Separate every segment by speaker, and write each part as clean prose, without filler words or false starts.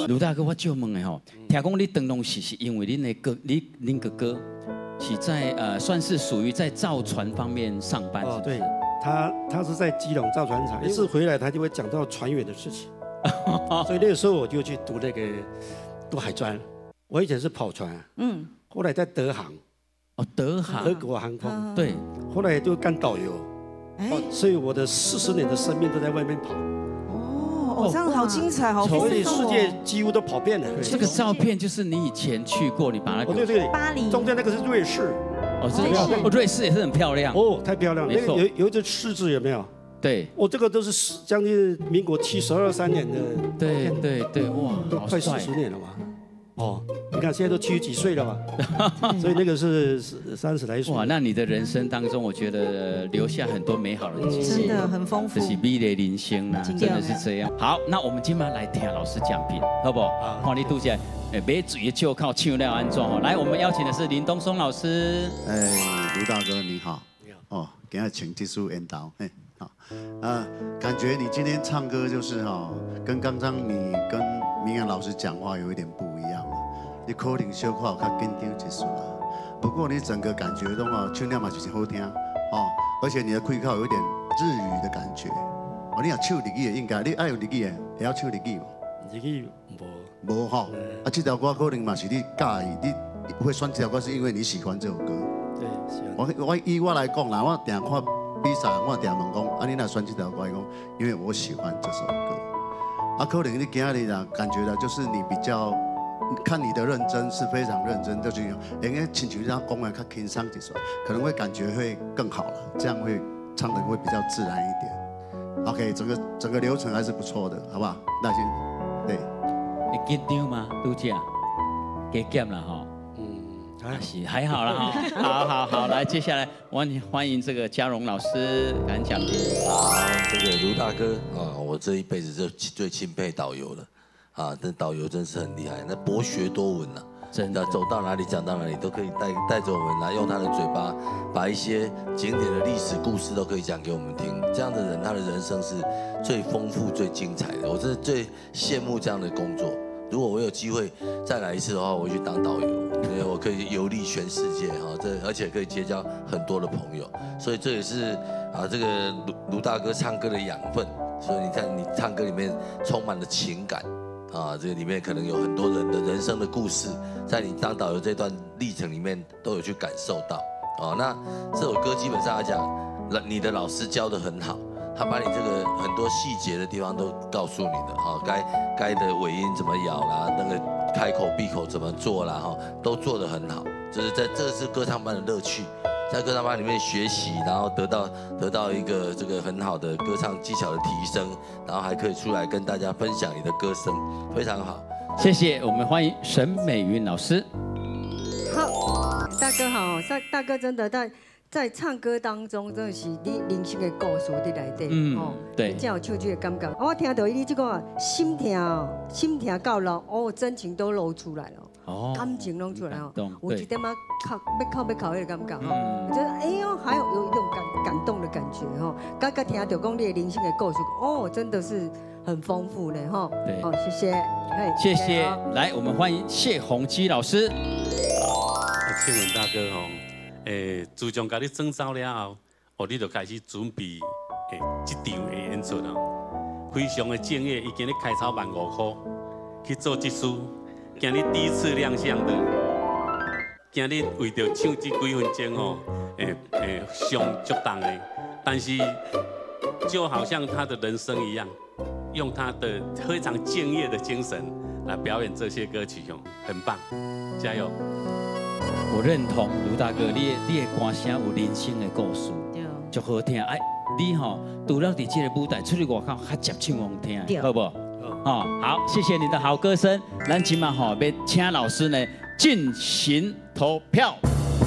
Speaker 1: 卢大哥，我就问的吼，听讲你灯笼戏是因为恁哥哥是在算是属于在造船方面上班，是不是？
Speaker 2: 对，他是在基隆造船厂，一次回来他就会讲到船员的事情，所以那个时候我就去读海专。我以前是跑船，后来在德航，
Speaker 1: 德航，
Speaker 2: 德国航空，
Speaker 1: 对，
Speaker 2: 后来就干导游，所以我的40年的生命都在外面跑。
Speaker 3: 哦，这样好精彩，好丰富哦。
Speaker 2: 所以世界几乎都跑遍了。
Speaker 1: 这个照片就是你以前去过，你把它
Speaker 2: 对，
Speaker 3: 巴黎，
Speaker 2: 中间那个是瑞士。
Speaker 1: 瑞士也是很漂亮
Speaker 2: 哦，太漂亮了。那个有一只狮子有没有？
Speaker 1: 对，
Speaker 2: 这个都是将近民国72、3年的。
Speaker 1: 对，哇，
Speaker 2: 快40年了嘛。你看现在都70几岁了嘛，所以那个是30来岁。
Speaker 1: 哇，那你的人生当中，我觉得留下很多美好的记忆，
Speaker 3: 真的很丰富。
Speaker 1: 这是美丽人生啦，真的是这样。好，那我们今晚来听老师讲评，好不好？看你拄起来，买水的就靠唱了安装哦。来，我们邀请的是林东松老师。
Speaker 4: 卢大哥你好。你好。今日请技术引导，好。感觉你今天唱歌就是跟刚刚你跟明阳老师讲话有一点不一样。你可能小可较紧张一丝啦，不过你整个感觉都唱了嘛就是好听而且你的开口有一点日语的感觉你若唱日语的应该你爱有日语的，会晓唱日语吗？
Speaker 2: 日语
Speaker 4: 无这条歌可能嘛是你介意，你会选这条歌是因为你喜欢这首歌。
Speaker 2: 对，喜欢。
Speaker 4: 以我来讲啦，我定看比赛，我定问讲，你若选这条歌，讲因为我喜欢这首歌。可能你今日啦感觉到就是你比较。看你的认真是非常认真，就是应该请求让讲的较轻松一些，可能会感觉会更好了，这样会唱的会比较自然一点。OK， 整个流程还是不错的，好不好？那就对。
Speaker 1: 你紧张吗？拄只加减了还好啦好，来，接下来欢迎这个嘉荣老师来讲评。
Speaker 5: 好，这个卢大哥我这一辈子就最钦佩导游了。这导游真是很厉害，那博学多闻呐，真的走到哪里讲到哪里都可以带着我们来用他的嘴巴，把一些经典的历史故事都可以讲给我们听。这样的人，他的人生是最丰富、最精彩的。我真的最羡慕这样的工作。如果我有机会再来一次的话，我会去当导游，因为我可以游历全世界而且可以结交很多的朋友。所以这也是这个卢大哥唱歌的养分。所以你看，你唱歌里面充满了情感。这里面可能有很多人的人生的故事，在你当导游这段历程里面都有去感受到。那这首歌基本上来讲，你的老师教得很好，他把你这个很多细节的地方都告诉你的，该的尾音怎么咬啦，那个开口闭口怎么做啦，都做得很好。就是这是歌唱班的乐趣。在歌唱班里面学习，然后得到一个这个很好的歌唱技巧的提升，然后还可以出来跟大家分享你的歌声，非常好。
Speaker 1: 谢谢，我们欢迎沈美云老师。
Speaker 6: 好，大哥好，大哥真的在唱歌当中，真的是你人生的故事在内底，
Speaker 1: 对，
Speaker 6: 才有唱出的感觉。我听到你这个心痛到老，真情都露出来了。感情弄出来我一点要靠那个感觉我觉得哎呦，还有一种感动的感觉刚刚听到讲你的人生的故事真的是很丰富呢
Speaker 1: 对，
Speaker 6: 谢谢，
Speaker 1: 谢谢。来，我们欢迎谢宏基老师。
Speaker 7: 请问大哥自从把你征召了后，你就开始准备这场的演出非常的敬业，已经开炒15000块去做这出。今日第一次亮相的，今日为着唱这几分钟上足重的，但是就好像他的人生一样，用他的非常敬业的精神来表演这些歌曲很棒，加油！
Speaker 1: 我认同卢大哥，你的歌声有人生的故事，就好听。你除了伫这个舞台出去外口，较接唱好听，好不好？好，谢谢你的好歌声。咱今晚要请老师呢进行投票。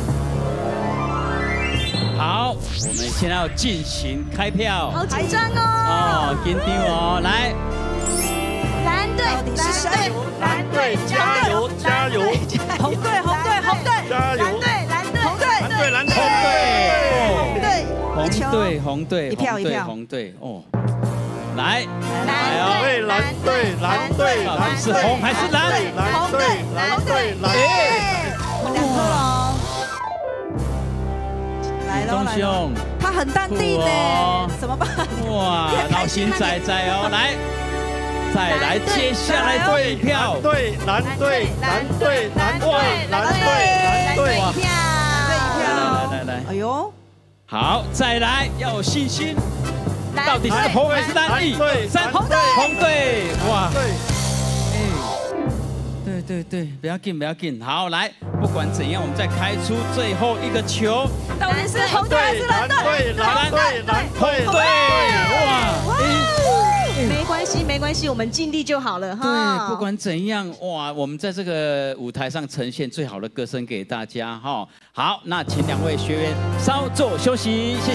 Speaker 1: 好，我们现在要进行开票。
Speaker 3: 好紧张哦！
Speaker 1: 紧张来，
Speaker 3: 蓝队是谁？
Speaker 2: 蓝队加油加油！
Speaker 3: 红队
Speaker 2: 加油！
Speaker 3: 蓝队
Speaker 1: 红队，
Speaker 3: 一票
Speaker 1: 红队来哦，
Speaker 2: 蓝蓝队，蓝队，
Speaker 1: 到底是红还是蓝？
Speaker 2: 蓝队，蓝队，蓝队。
Speaker 3: 两颗哦，来喽来喽，他很淡定呢，怎么办？
Speaker 1: 哇，老心仔仔哦，来，再来，接下来对票，
Speaker 2: 对，蓝队，蓝队，蓝队，蓝队，蓝队，
Speaker 3: 一票，
Speaker 1: 来，
Speaker 3: 哎呦，
Speaker 1: 好，再来，要有信心，到底是红还是蓝？一、三，
Speaker 3: 红队，
Speaker 1: 红队，哇，
Speaker 2: 对，
Speaker 1: 对，不要紧，不要紧，好，来，不管怎样，我们再开出最后一个球，
Speaker 3: 到底是红队还是蓝队？
Speaker 2: 蓝队，蓝队，
Speaker 1: 红队，哇！
Speaker 3: 没关系，没关系，我们尽力就好了哈。
Speaker 1: 对，不管怎样，哇，我们在这个舞台上呈现最好的歌声给大家哈。好，那请两位学员稍作休息，谢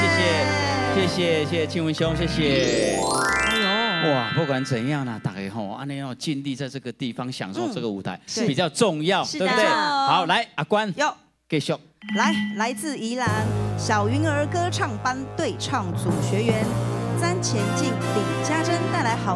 Speaker 1: 谢庆文兄，谢谢。哎呦，哇，不管怎样呢，大家吼，安尼要尽力在这个地方享受这个舞台比较重要，对不对？好，来阿关，继续。
Speaker 3: 来自宜兰小云儿歌唱班对唱组学员詹前进、李家珍带来好